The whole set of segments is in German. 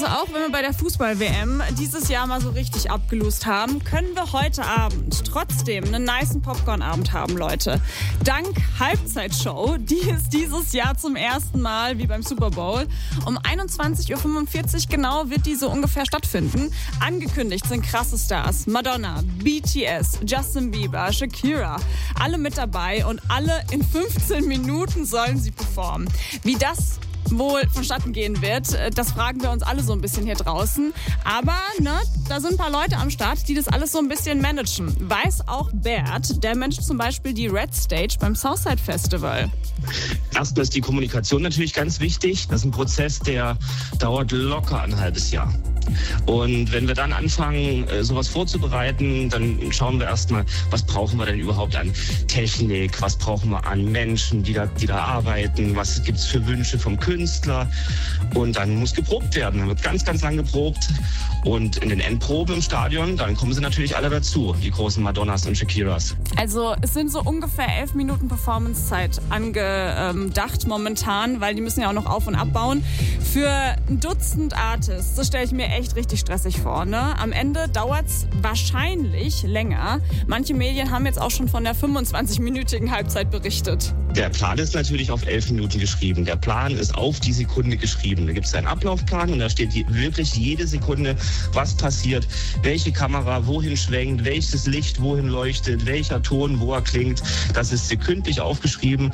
Also auch wenn wir bei der Fußball-WM dieses Jahr mal so richtig abgelost haben, können wir heute Abend trotzdem einen nicen Popcorn-Abend haben, Leute. Dank Halbzeitshow, die ist dieses Jahr zum ersten Mal wie beim Super Bowl. Um 21.45 Uhr genau wird die so ungefähr stattfinden. Angekündigt sind krasse Stars. Madonna, BTS, Justin Bieber, Shakira. Alle mit dabei und alle in 15 Minuten sollen sie performen. Wie das wohl vonstatten gehen wird, das fragen wir uns alle so ein bisschen hier draußen. Aber da sind ein paar Leute am Start, die das alles so ein bisschen managen. Weiß auch Bert, der managt zum Beispiel die Red Stage beim Southside Festival. Erstmal ist die Kommunikation natürlich ganz wichtig. Das ist ein Prozess, der dauert locker ein halbes Jahr. Und wenn wir dann anfangen, sowas vorzubereiten, dann schauen wir erstmal, was brauchen wir denn überhaupt an Technik, was brauchen wir an Menschen, die da arbeiten, was gibt es für Wünsche vom Künstler. Und dann muss geprobt werden. Dann wird ganz, ganz lang geprobt. Und in den Endproben im Stadion, dann kommen sie natürlich alle dazu, die großen Madonnas und Shakiras. Also es sind so ungefähr 11 Minuten Performance-Zeit angedacht momentan, weil die müssen ja auch noch auf- und abbauen. Für ein Dutzend Artists, das stelle ich mir echt richtig stressig vor. Ne? Am Ende dauert es wahrscheinlich länger. Manche Medien haben jetzt auch schon von der 25-minütigen Halbzeit berichtet. Der Plan ist natürlich auf 11 Minuten geschrieben. Der Plan ist auf die Sekunde geschrieben. Da gibt es einen Ablaufplan und da steht wirklich jede Sekunde, was passiert, welche Kamera wohin schwenkt, welches Licht wohin leuchtet, welcher Ton wo er klingt. Das ist sekündlich aufgeschrieben.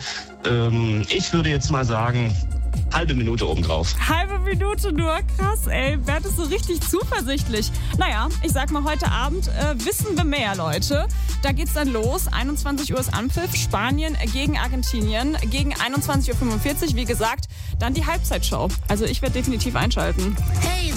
Ich würde jetzt mal sagen, halbe Minute obendrauf. Halbe Minute nur? Krass, ey. Bert ist so richtig zuversichtlich. Naja, ich sag mal, heute Abend wissen wir mehr, Leute. Da geht's dann los. 21 Uhr ist Anpfiff. Spanien gegen Argentinien. Gegen 21.45 Uhr, wie gesagt, dann die Halbzeitshow. Also ich werde definitiv einschalten. Hey,